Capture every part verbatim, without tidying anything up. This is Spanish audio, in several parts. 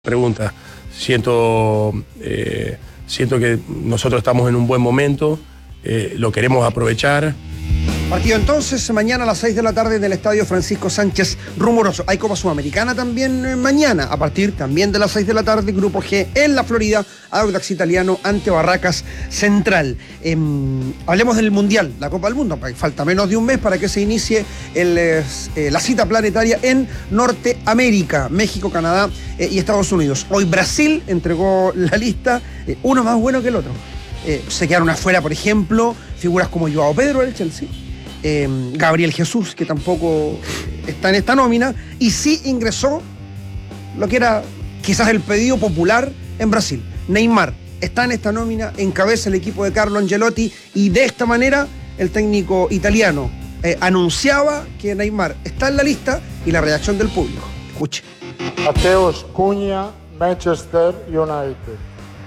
Pregunta, siento, eh, siento que nosotros estamos en un buen momento, eh, lo queremos aprovechar. Partido entonces, mañana a las seis de la tarde en el Estadio Francisco Sánchez Rumoroso. Hay Copa Sudamericana también eh, mañana, a partir también de las seis de la tarde, Grupo G en la Florida, Audax Italiano ante Barracas Central. Eh, hablemos del Mundial, la Copa del Mundo, falta menos de un mes para que se inicie el, eh, la cita planetaria en Norteamérica, México, Canadá eh, y Estados Unidos. Hoy Brasil entregó la lista, eh, uno más bueno que el otro. Eh, se quedaron afuera, por ejemplo, figuras como Joao Pedro del Chelsea, Eh, Gabriel Jesús, que tampoco está en esta nómina, y sí ingresó lo que era quizás el pedido popular en Brasil. Neymar está en esta nómina, encabeza el equipo de Carlo Ancelotti, y de esta manera el técnico italiano eh, anunciaba que Neymar está en la lista, y la reacción del público. Escuche. Mateus Cunha, Manchester United.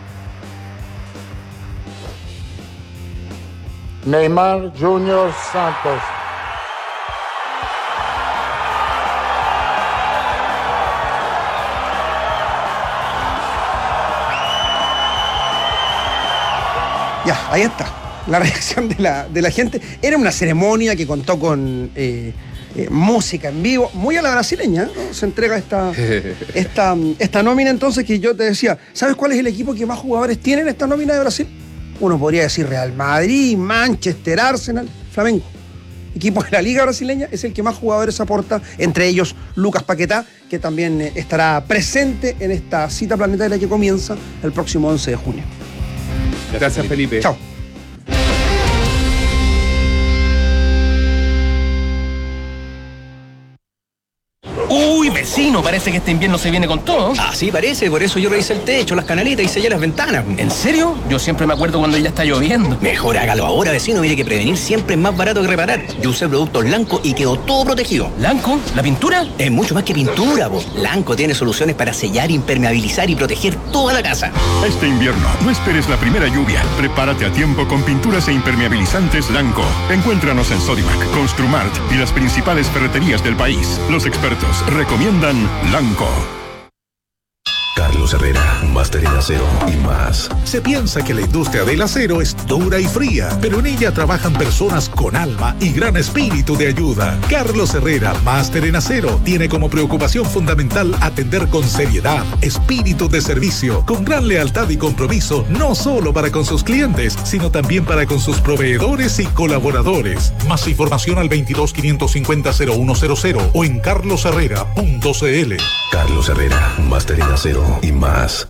Neymar Junior Santos. Ya, ahí está. La reacción de la, de la gente. Era una ceremonia que contó con eh, eh, música en vivo, muy a la brasileña, ¿no? Se entrega esta, esta, esta nómina entonces que yo te decía. ¿Sabes cuál es el equipo que más jugadores tiene en esta nómina de Brasil? Uno podría decir Real Madrid, Manchester, Arsenal, Flamengo. Equipo de la Liga Brasileña es el que más jugadores aporta, entre ellos Lucas Paquetá, que también estará presente en esta cita planetaria que comienza el próximo once de junio. Gracias, Felipe. Chao. Uy, vecino, parece que este invierno se viene con todo. Ah, sí, parece, por eso yo revisé el techo, las canaletas y sellé las ventanas. ¿En serio? Yo siempre me acuerdo cuando ya está lloviendo. Mejor hágalo ahora, vecino, mire que prevenir siempre es más barato que reparar. Yo usé productos Lanco y quedó todo protegido. ¿Lanco? ¿La pintura? Es mucho más que pintura, vos. Lanco tiene soluciones para sellar, impermeabilizar y proteger toda la casa. Este invierno, no esperes la primera lluvia. Prepárate a tiempo con pinturas e impermeabilizantes Lanco. Encuéntranos en Sodimac, Construmart y las principales ferreterías del país. Los expertos recomiendan Lanco. Carlos Herrera, máster en acero y más. Se piensa que la industria del acero es dura y fría, pero en ella trabajan personas con alma y gran espíritu de ayuda. Carlos Herrera, máster en acero, tiene como preocupación fundamental atender con seriedad, espíritu de servicio, con gran lealtad y compromiso, no solo para con sus clientes, sino también para con sus proveedores y colaboradores. Más información al veintidós, quinientos cincuenta, cero uno cero cero o en carlos herrera punto c l. Carlos Herrera, máster en acero y más.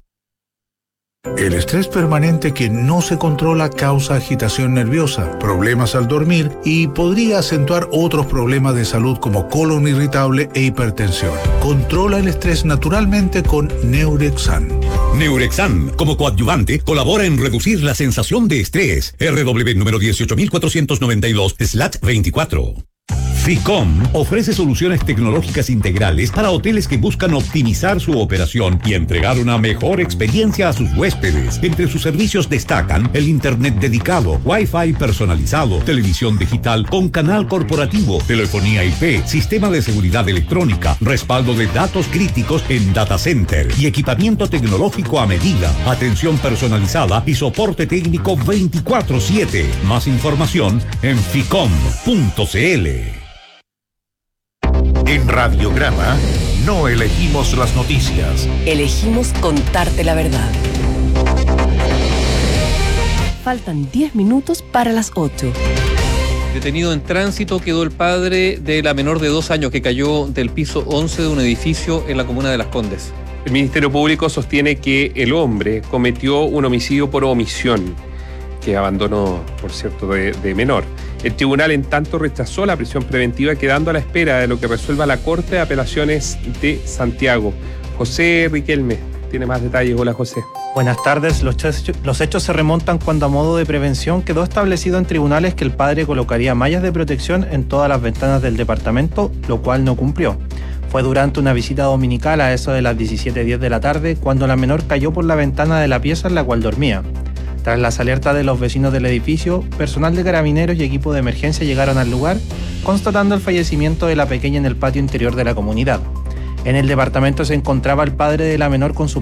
El estrés permanente que no se controla causa agitación nerviosa, problemas al dormir y podría acentuar otros problemas de salud como colon irritable e hipertensión. Controla el estrés naturalmente con Neurexan. Neurexan, como coadyuvante, colabora en reducir la sensación de estrés. R W número dieciocho mil cuatrocientos noventa y dos slash veinticuatro. Ficom ofrece soluciones tecnológicas integrales para hoteles que buscan optimizar su operación y entregar una mejor experiencia a sus huéspedes. Entre sus servicios destacan el internet dedicado, Wi-Fi personalizado, televisión digital con canal corporativo, telefonía I P, sistema de seguridad electrónica, respaldo de datos críticos en data center y equipamiento tecnológico a medida, atención personalizada y soporte técnico veinticuatro siete. Más información en ficom punto c l. En Radiograma no elegimos las noticias. Elegimos contarte la verdad. Faltan diez minutos para las ocho. Detenido en tránsito quedó el padre de la menor de dos años que cayó del piso once de un edificio en la comuna de Las Condes. El Ministerio Público sostiene que el hombre cometió un homicidio por omisión, que abandonó, por cierto, de, de menor. El tribunal, en tanto, rechazó la prisión preventiva, quedando a la espera de lo que resuelva la Corte de Apelaciones de Santiago. José Riquelme tiene más detalles. Hola, José. Buenas tardes. Los hechos, los hechos se remontan cuando, a modo de prevención, quedó establecido en tribunales que el padre colocaría mallas de protección en todas las ventanas del departamento, lo cual no cumplió. Fue durante una visita dominical a eso de las diecisiete diez de la tarde cuando la menor cayó por la ventana de la pieza en la cual dormía. Tras las alertas de los vecinos del edificio, personal de carabineros y equipo de emergencia llegaron al lugar, constatando el fallecimiento de la pequeña en el patio interior de la comunidad. En el departamento se encontraba el padre de la menor con su